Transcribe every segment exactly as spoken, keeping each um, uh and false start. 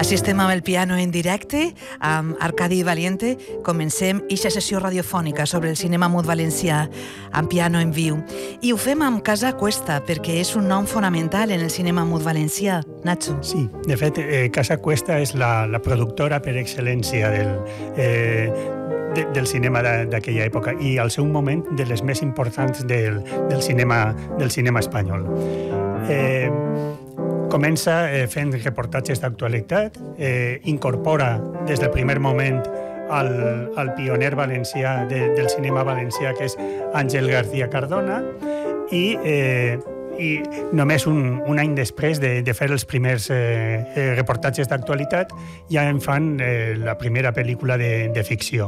Així estem amb el piano en directe, amb Arcadi Valiente. Comencem eixa sessió radiofònica sobre el cinema mut valencià amb piano en viu. I ho fem amb Casa Cuesta, perquè és un nom fonamental en el cinema mut valencià. Nacho. Sí, de fet, eh, Casa Cuesta és la, la productora per excel·lència del, eh, de, del cinema d'aquella època i al seu moment de les més importants del, del, cinema, del cinema espanyol. Eh, Comença eh, fent reportatges d'actualitat, eh, incorpora des del primer moment al, al pioner valencià de, del cinema valencià, que és Àngel García Cardona, i, eh, i només un, un any després de, de fer els primers eh, eh, reportatges d'actualitat ja en fan eh, la primera pel·lícula de, de ficció.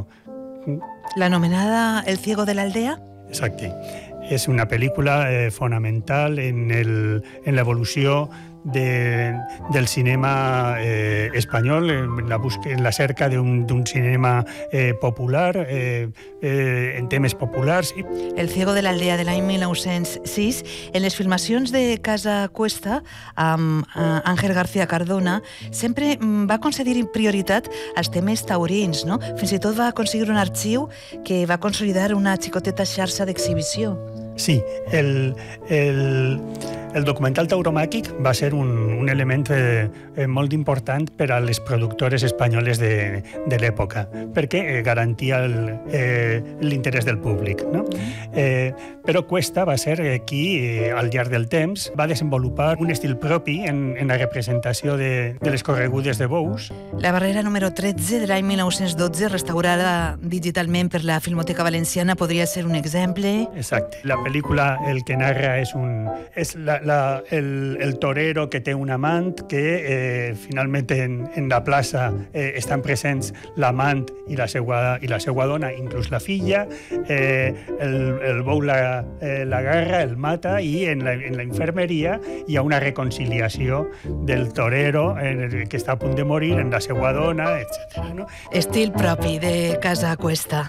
L'anomenada El ciego de la aldea? Exacte. És una pel·lícula eh, fonamental en, el, en l'evolució de, del cinema eh, espanyol, en la, busca, en la cerca d'un cinema eh, popular, eh, eh, en temes populars. El ciego de l'aldea de l'any mil nou-cents sis, en les filmacions de Casa Cuesta, amb uh, Àngel García Cardona, sempre va concedir prioritat als temes taurins, no? Fins i tot va aconseguir un arxiu que va consolidar una xicoteta xarxa d'exhibició. Sí, el, el, el documental tauromàquic va ser un, un element eh, molt important per a les productores espanyoles de, de l'època, perquè eh, garantia l'interès eh, del públic, no? Eh, però Cuesta va ser eh, qui, eh, al llarg del temps, va desenvolupar un estil propi en, en la representació de, de les corregudes de bous. La barrera número tretze de l'any mil nou-cents dotze, restaurada digitalment per la Filmoteca Valenciana, podria ser un exemple. Exacte. La pel·lícula el que narra és, un, és la, la, el, el torero que té un amant que eh, finalment en, en la plaça eh, estan presents l'amant i la seva, i la seva dona, inclús la filla. Eh, el, el bou la, eh, l'agarra, el mata i en la, en la infermeria hi ha una reconciliació del torero eh, que està a punt de morir en la seva dona, etcètera. No? Estil propi de Casa Cuesta.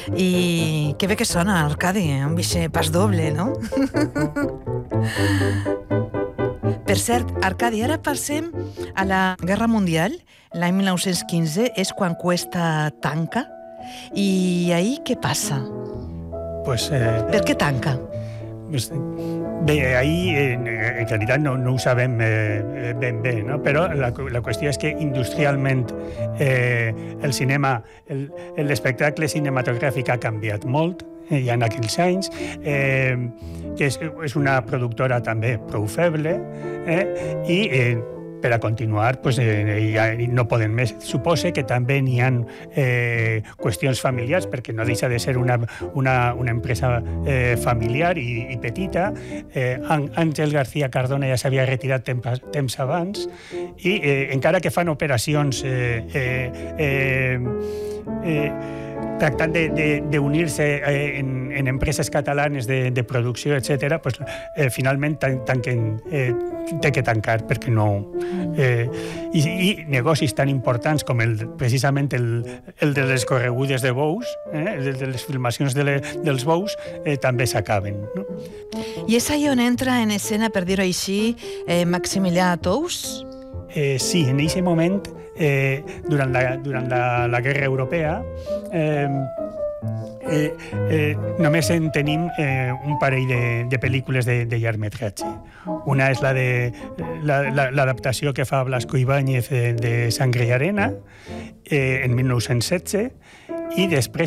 I que bé que sona, Arcadi, un bixe pas doble, no? Per cert, Arcadi, ara passem a la Guerra Mundial. L'any mil nou-cents quinze és quan Cuesta tanca. I ahir què passa? Pues, eh, per què tanca? Pues, bé, ahir en, en realitat no, no ho sabem eh, ben bé, no? Però la, la qüestió és que industrialment eh, el cinema, l'espectacle cinematogràfic ha canviat molt ja en aquells anys, eh, que és, és una productora també prou feble, eh, i eh, per a continuar pues, eh, ja no poden més. Suposa que també n'hi ha eh, qüestions familiars, perquè no deixa de ser una, una, una empresa eh, familiar i, i petita. Eh, Àngel García Cardona ja s'havia retirat temps, temps abans i eh, encara que fan operacions eh, eh, eh, eh, tractant d'unir-se eh, en, en empreses catalanes de, de producció, etcètera, pues, eh, finalment tan, tanquen, eh, té que tancar perquè no... Eh, i, I negocis tan importants com el, precisament el, el de les corregudes de bous, eh, el de les filmacions de le, dels bous, eh, també s'acaben. No? I és allà on entra en escena, per dir-ho així, eh, Maximilià Tous? Eh, sí, en aquest moment, eh, durant, la, durant la, la guerra europea, eh, eh, eh, només en tenim eh, un parell de, de pel·lícules de, de llargmetratge. Una és la de l'adaptació la, la, que fa Blasco Ibáñez de, de Sangre i Arena, eh, en mil nou-cents setze, i després